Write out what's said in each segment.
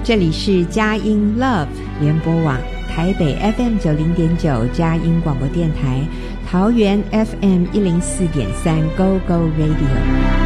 这里是佳音 Love 联播网，台北 FM90.9 佳音广播电台，桃园 FM 104.3 Go Go Radio。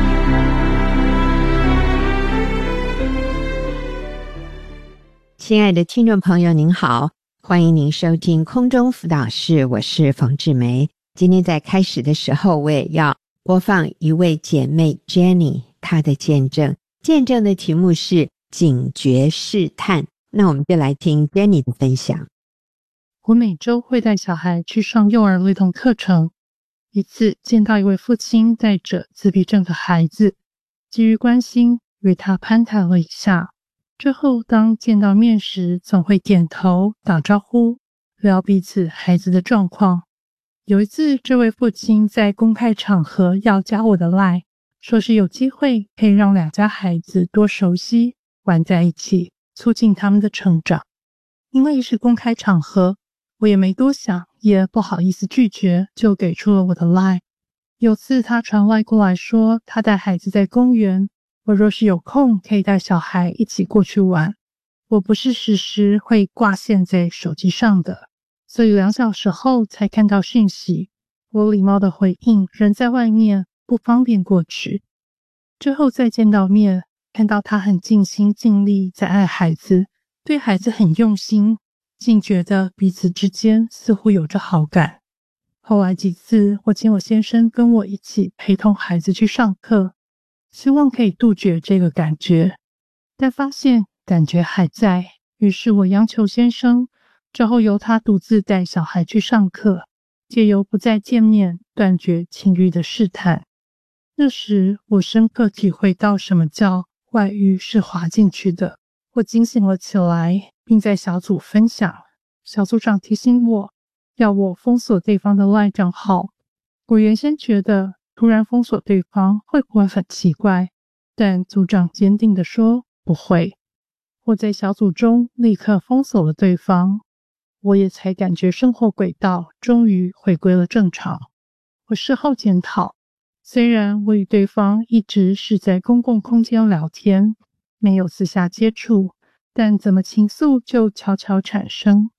亲爱的听众朋友您好，欢迎您收听空中辅导室，我是冯志梅。今天在开始的时候，我也要播放一位姐妹 Jenny 她的见证，见证的题目是警觉试探。那我们就来听 Jenny 的分享。 我每周会带小孩去上幼儿律动课程，一次见到一位父亲带着自闭症的孩子，基于关心与他攀谈了一下，之后当见到面时总会点头打招呼，聊彼此孩子的状况。有一次这位父亲在公开场合要加我的 LINE， 说是有机会可以让两家孩子多熟悉玩在一起，促进他们的成长。因为是公开场合，我也没多想，也不好意思拒绝，就给出了我的 LINE。 有次他传 LINE 过来说他带孩子在公园，我若是有空可以带小孩一起过去玩。我不是时时会挂线在手机上的，所以2小时后才看到讯息。我礼貌的回应人在外面不方便过去。之后再见到面，看到他很尽心尽力在爱孩子，对孩子很用心，竟觉得彼此之间似乎有着好感。后来几次我请我先生跟我一起陪同孩子去上课，希望可以杜绝这个感觉，但发现感觉还在，于是我央求先生之后由他独自带小孩去上课，借由不再见面断绝情欲的试探。那时我深刻体会到什么叫外遇是滑进去的，我警醒了起来，并在小组分享。小组长提醒我要我封锁对方的 LINE 账号。我原先觉得突然封锁对方会不会很奇怪，但组长坚定地说不会。我在小组中立刻封锁了对方，我也才感觉生活轨道终于回归了正常。我事后检讨，虽然我与对方一直是在公共空间聊天，没有私下接触，但怎么情愫就悄悄产生。